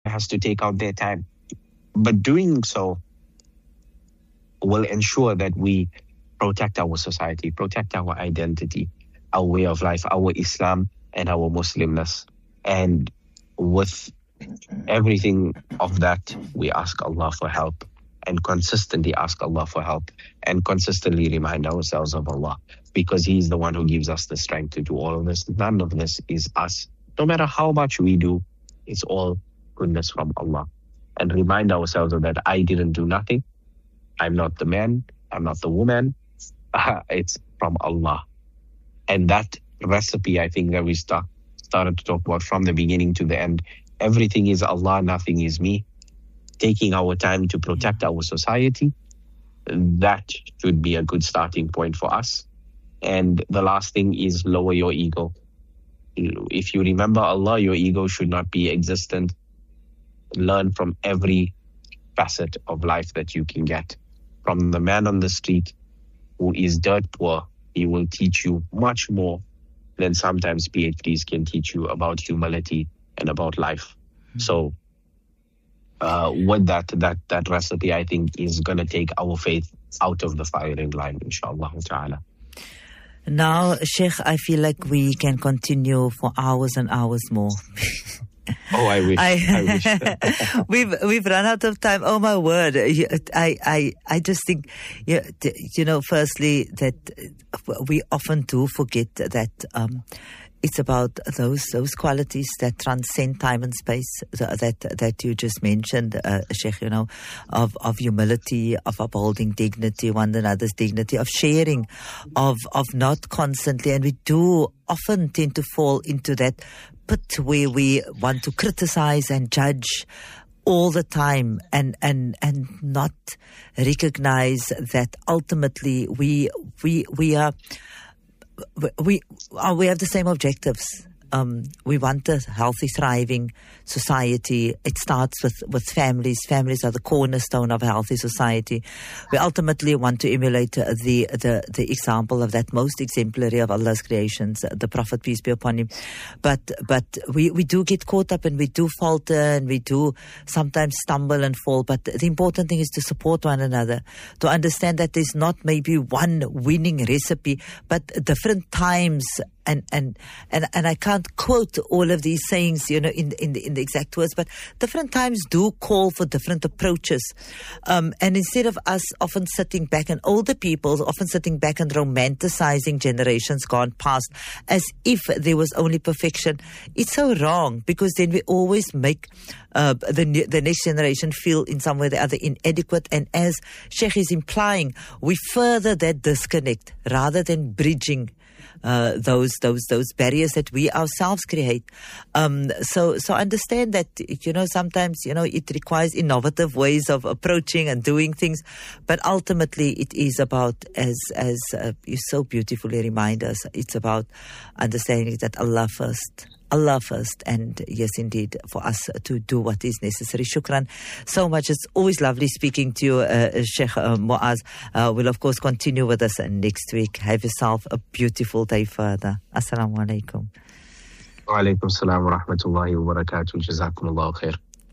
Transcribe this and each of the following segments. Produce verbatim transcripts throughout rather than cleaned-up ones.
has to take out their time. But doing so will ensure that we protect our society, protect our identity, our way of life, our Islam and our Muslimness. And with everything of that, we ask Allah for help and consistently ask Allah for help and consistently remind ourselves of Allah, because He is the one who gives us the strength to do all of this. None of this is us. No matter how much we do, it's all goodness from Allah. And remind ourselves of that. I didn't do nothing. I'm not the man. I'm not the woman. It's from Allah. And that recipe, I think, that we start, started to talk about from the beginning to the end, everything is Allah, nothing is me. Taking our time to protect our society, that should be a good starting point for us. And the last thing is lower your ego. If you remember Allah, your ego should not be existent. Learn from every facet of life that you can get. From the man on the street who is dirt poor, he will teach you much more than sometimes P H Ds can teach you about humility and about life. Mm-hmm. So uh, with that, that, that recipe, I think, is going to take our faith out of the firing line, inshallah ta'ala. Now, Sheikh, I feel like we can continue for hours and hours more. Oh, I wish. I, I wish. we've we've run out of time. Oh my word! I I I just think, you know, firstly that we often do forget that um, it's about those those qualities that transcend time and space that that you just mentioned, uh, Sheikh. You know, of of humility, of upholding dignity, one another's dignity, of sharing, of of not constantly, and we do often tend to fall into that pit where we want to criticize and judge all the time, and and and not recognize that ultimately we we we are we are, we have the same objectives. Um, we want a healthy, thriving society. It starts with, with families. Families are the cornerstone of a healthy society. We ultimately want to emulate the, the, the example of that most exemplary of Allah's creations, the Prophet, peace be upon him. But, but we, we do get caught up and we do falter and we do sometimes stumble and fall. But the important thing is to support one another, to understand that there's not maybe one winning recipe, but different times. And, and, and, and I can't quote all of these sayings, you know, in, in the, in the exact words, but different times do call for different approaches. Um, and instead of us often sitting back, and older people often sitting back and romanticizing generations gone past as if there was only perfection, it's so wrong, because then we always make uh, the, the next generation feel in some way or the other inadequate. And as Sheikh is implying, we further that disconnect rather than bridging Uh, those those those barriers that we ourselves create. Um, so so understand that, you know, sometimes, you know, it requires innovative ways of approaching and doing things, but ultimately it is about, as as uh, you so beautifully remind us, it's about understanding that Allah first. Allah first, and yes, indeed, for us to do what is necessary. Shukran so much. It's always lovely speaking to you, uh, Sheikh uh, Muaz. Uh, we'll, of course, continue with us next week. Have yourself a beautiful day further. Assalamu alaikum. Wa alaikum salam wa rahmatullahi wa barakatuh. Jazakumullahu khair.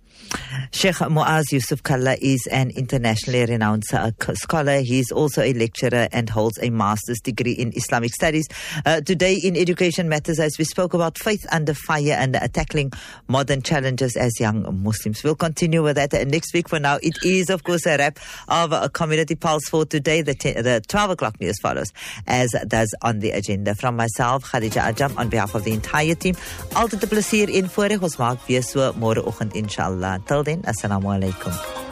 Sheikh Muaz Yusuf Kalla is an internationally renowned uh, scholar. He is also a lecturer and holds a master's degree in Islamic studies. Uh, today in Education Matters, as we spoke about faith under fire and uh, tackling modern challenges as young Muslims. We'll continue with that uh, next week. For now, it is, of course, a wrap of a Community Pulse for today. The, t- the twelve o'clock news follows, as does on the agenda. From myself, Khadija Ajam, on behalf of the entire team, altyd 'n plesier en voorreg. Ons maak weer so môreoggend, inshallah. Until then, assalamu alaikum.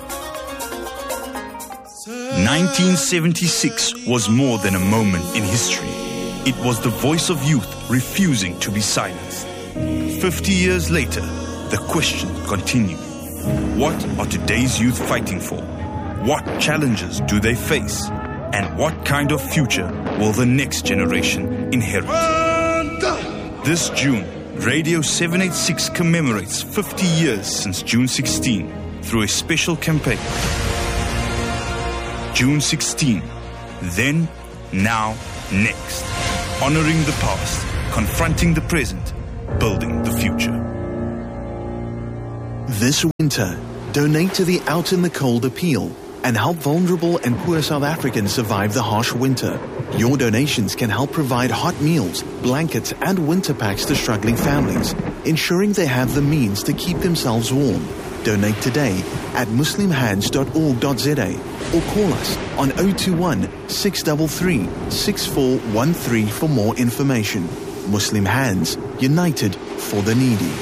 nineteen seventy-six was more than a moment in history. It was the voice of youth refusing to be silenced. Fifty years later, the question continues. What are today's youth fighting for? What challenges do they face? And what kind of future will the next generation inherit? This June, Radio seven eighty-six commemorates fifty years since June sixteenth through a special campaign. June sixteenth, then, now, next. Honoring the past, confronting the present, building the future. This winter, donate to the Out in the Cold appeal and help vulnerable and poor South Africans survive the harsh winter. Your donations can help provide hot meals, blankets and winter packs to struggling families, ensuring they have the means to keep themselves warm. Donate today at muslim hands dot org dot za or call us on zero two one, six three three, six four one three for more information. Muslim Hands, united for the needy.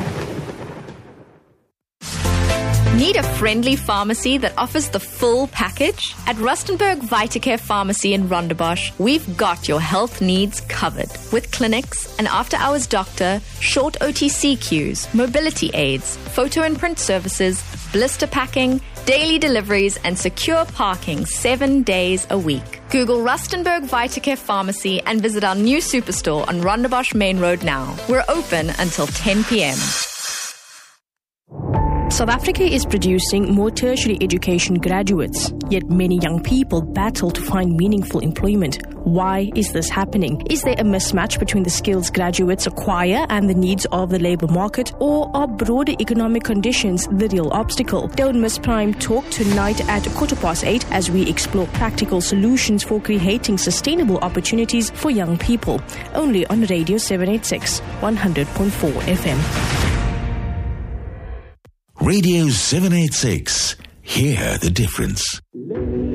Need a friendly pharmacy that offers the full package? At Rustenburg Vitacare Pharmacy in Rondebosch, we've got your health needs covered. With clinics, an after-hours doctor, short O T C queues, mobility aids, photo and print services, blister packing, daily deliveries, and secure parking seven days a week. Google Rustenburg Vitacare Pharmacy and visit our new superstore on Rondebosch Main Road now. We're open until ten p.m. South Africa is producing more tertiary education graduates, yet many young people battle to find meaningful employment. Why is this happening? Is there a mismatch between the skills graduates acquire and the needs of the labour market, or are broader economic conditions the real obstacle? Don't miss Prime Talk tonight at quarter past eight as we explore practical solutions for creating sustainable opportunities for young people. Only on Radio seven eighty-six, one hundred point four F M. Radio seven eighty-six. Hear the difference.